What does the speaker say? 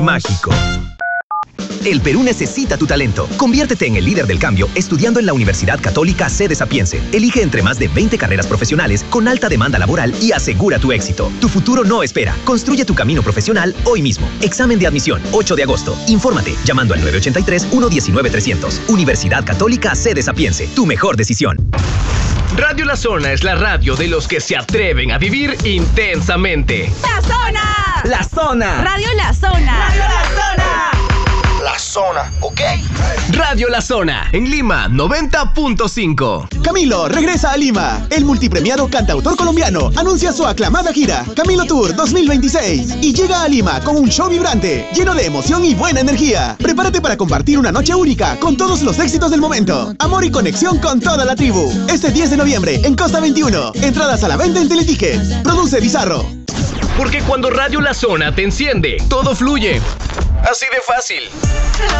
mágico. El Perú necesita tu talento. Conviértete en el líder del cambio estudiando en la Universidad Católica Sede Sapiense. Elige entre más de 20 carreras profesionales con alta demanda laboral y asegura tu éxito. Tu futuro no espera. Construye tu camino profesional hoy mismo. Examen de admisión, 8 de agosto. Infórmate llamando al 983-119-300. Universidad Católica Sede Sapiense. Tu mejor decisión. Radio La Zona es la radio de los que se atreven a vivir intensamente. ¡La Zona! ¡La Zona! Radio La Zona. Radio La Zona. La Zona, ¿ok? Radio La Zona, en Lima, 90.5. Camilo regresa a Lima. El multipremiado cantautor colombiano anuncia su aclamada gira Camilo Tour 2026 y llega a Lima con un show vibrante, lleno de emoción y buena energía. Prepárate para compartir una noche única con todos los éxitos del momento. Amor y conexión con toda la tribu. Este 10 de noviembre en Costa 21. Entradas a la venta en Teletickets. Produce Bizarro. Porque cuando Radio La Zona te enciende, todo fluye. Así de fácil.